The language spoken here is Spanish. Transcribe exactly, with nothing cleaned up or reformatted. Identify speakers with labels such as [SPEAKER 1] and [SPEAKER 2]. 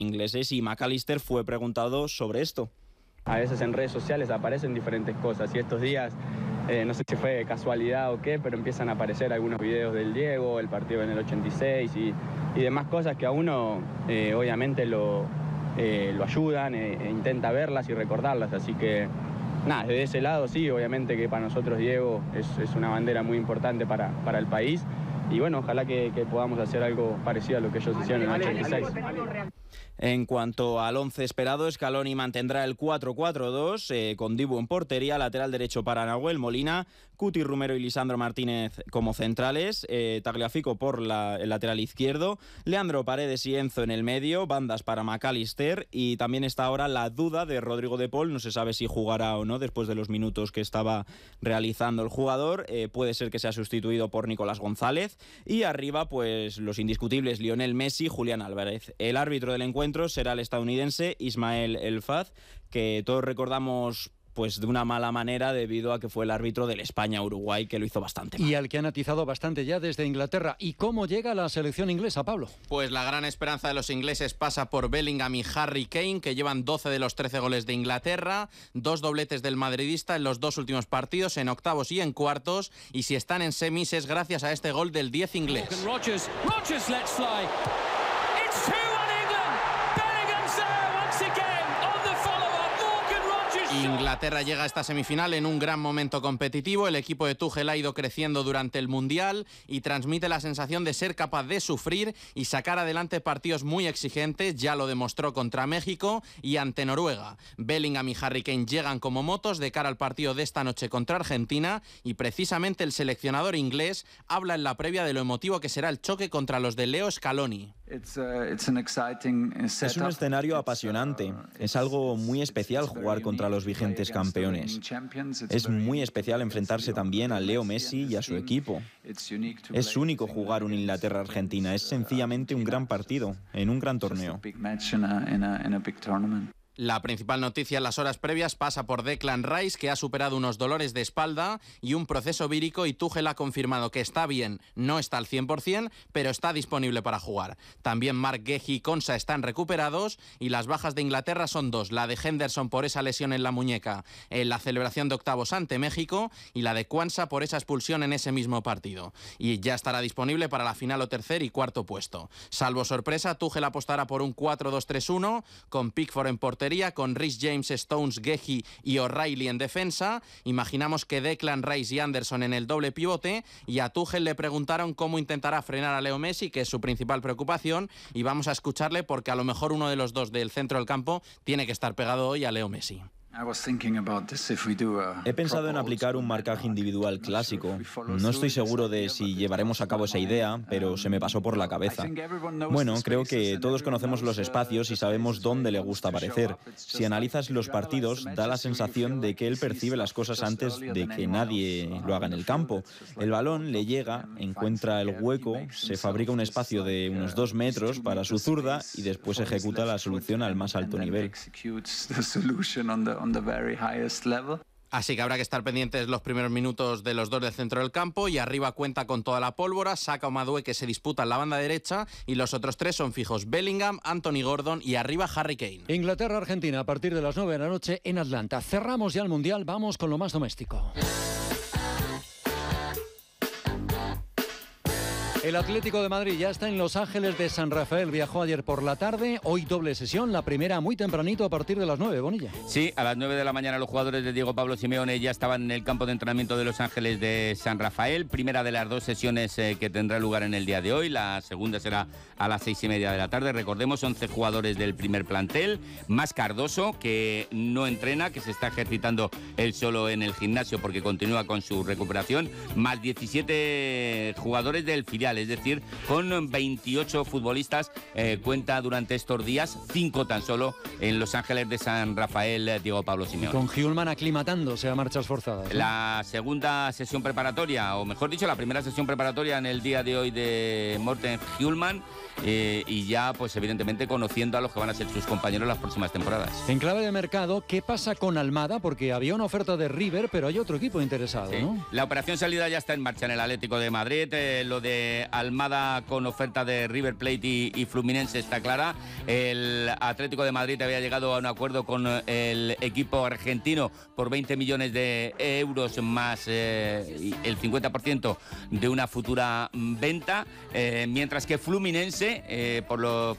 [SPEAKER 1] ingleses y McAllister fue preguntado sobre esto.
[SPEAKER 2] A veces en redes sociales aparecen diferentes cosas y estos días, eh, no sé si fue casualidad o qué, pero empiezan a aparecer algunos videos del Diego, el partido en el ochenta y seis y, y demás cosas que a uno eh, obviamente lo, eh, lo ayudan e, e intenta verlas y recordarlas, así que nada, desde ese lado sí, obviamente que para nosotros Diego es, es una bandera muy importante para, para el país y bueno, ojalá que, que podamos hacer algo parecido a lo que ellos hicieron en el ochenta y seis.
[SPEAKER 1] En cuanto al once esperado, Scaloni mantendrá el cuatro cuatro dos eh, con Dibu en portería, lateral derecho para Nahuel Molina, Cuti Romero y Lisandro Martínez como centrales, eh, Tagliafico por la, el lateral izquierdo, Leandro Paredes y Enzo en el medio, bandas para McAllister y también está ahora la duda de Rodrigo de Paul, no se sabe si jugará o no después de los minutos que estaba realizando el jugador, eh, puede ser que sea sustituido por Nicolás González y arriba pues los indiscutibles Lionel Messi, Julián Álvarez. El árbitro del encuentro será el estadounidense Ismael El-Faz, que todos recordamos pues de una mala manera debido a que fue el árbitro del España-Uruguay, que lo hizo bastante mal.
[SPEAKER 3] Y al que han atizado bastante ya desde Inglaterra. ¿Y cómo llega la selección inglesa, Pablo?
[SPEAKER 4] Pues la gran esperanza de los ingleses pasa por Bellingham y Harry Kane, que llevan doce de los trece goles de Inglaterra, dos dobletes del madridista en los dos últimos partidos, en octavos y en cuartos, y si están en semis es gracias a este gol del diez inglés.
[SPEAKER 5] Rodgers, Rodgers, let's fly. It's two on England. Bellingham's there once again on the follow-up. Morgan Rodgers.
[SPEAKER 4] Inglaterra llega a esta semifinal en un gran momento competitivo. El equipo de Tuchel ha ido creciendo durante el Mundial y transmite la sensación de ser capaz de sufrir y sacar adelante partidos muy exigentes. Ya lo demostró contra México y ante Noruega. Bellingham y Harry Kane llegan como motos de cara al partido de esta noche contra Argentina y precisamente el seleccionador inglés habla en la previa de lo emotivo que será el choque contra los de Leo Scaloni.
[SPEAKER 6] Es un
[SPEAKER 1] escenario apasionante. Es algo muy especial jugar contra los vigentes campeones. Es muy especial enfrentarse también a Leo Messi y a su equipo. Es único jugar un Inglaterra-Argentina. Es sencillamente un gran partido en un gran torneo.
[SPEAKER 4] La principal noticia en las horas previas pasa por Declan Rice, que ha superado unos dolores de espalda y un proceso vírico, y Tuchel ha confirmado que está bien, no está al cien por ciento, pero está disponible para jugar. También Mark Guehi y Konsa están recuperados y las bajas de Inglaterra son dos, la de Henderson por esa lesión en la muñeca en la celebración de octavos ante México y la de Quansah por esa expulsión en ese mismo partido. Y ya estará disponible para la final o tercer y cuarto puesto. Salvo sorpresa, Tuchel apostará por un cuatro dos tres uno con Pickford en portería, con Reece James, Stones, Guehi y O'Reilly en defensa. Imaginamos que Declan Rice y Anderson en el doble pivote, y a Tuchel le preguntaron cómo intentará frenar a Leo Messi, que es su principal preocupación, y vamos a escucharle porque a lo mejor uno de los dos del centro del campo tiene que estar pegado hoy a Leo Messi.
[SPEAKER 1] He pensado en aplicar un marcaje individual clásico. No estoy seguro de si llevaremos a cabo esa idea, pero se me pasó por la cabeza. Bueno, creo que todos conocemos los espacios y sabemos dónde le gusta aparecer. Si analizas los partidos, da la sensación de que él percibe las cosas antes de que nadie lo haga en el campo. El balón le llega, encuentra el hueco, se fabrica un espacio de unos dos metros para su zurda y después ejecuta la solución al más alto nivel.
[SPEAKER 4] Así que habrá que estar pendientes los primeros minutos de los dos del centro del campo, y arriba cuenta con toda la pólvora. Saka o Madueke que se disputan la banda derecha y los otros tres son fijos: Bellingham, Anthony Gordon y arriba Harry Kane.
[SPEAKER 3] Inglaterra-Argentina a partir de las nueve de la noche en Atlanta. Cerramos ya el Mundial, vamos con lo más doméstico. El Atlético de Madrid ya está en Los Ángeles de San Rafael. Viajó ayer por la tarde, hoy doble sesión, la primera muy tempranito a partir de las nueve, Bonilla.
[SPEAKER 7] Sí, a las nueve de la mañana los jugadores de Diego Pablo Simeone ya estaban en el campo de entrenamiento de Los Ángeles de San Rafael. Primera de las dos sesiones eh, que tendrá lugar en el día de hoy. La segunda será a las seis y media de la tarde. Recordemos, once jugadores del primer plantel, más Cardoso, que no entrena, que se está ejercitando él solo en el gimnasio porque continúa con su recuperación, más diecisiete jugadores del filial. Es decir, con veintiocho futbolistas eh, cuenta durante estos días, cinco tan solo en Los Ángeles de San Rafael, Diego Pablo Simeone.
[SPEAKER 3] Con Hjulman aclimatándose a marchas forzadas, ¿no?
[SPEAKER 7] La segunda sesión preparatoria, o mejor dicho, la primera sesión preparatoria en el día de hoy de Morten Hjulman, eh, y ya, pues evidentemente, conociendo a los que van a ser sus compañeros las próximas temporadas.
[SPEAKER 3] En clave de mercado, ¿qué pasa con Almada? Porque había una oferta de River, pero hay otro equipo interesado, sí, ¿no?
[SPEAKER 7] La operación salida ya está en marcha en el Atlético de Madrid. Eh, lo de de Almada con oferta de River Plate y, y Fluminense está clara. El Atlético de Madrid había llegado a un acuerdo con el equipo argentino por veinte millones de euros más eh, el cincuenta por ciento de una futura venta, eh, mientras que Fluminense, eh, por, lo,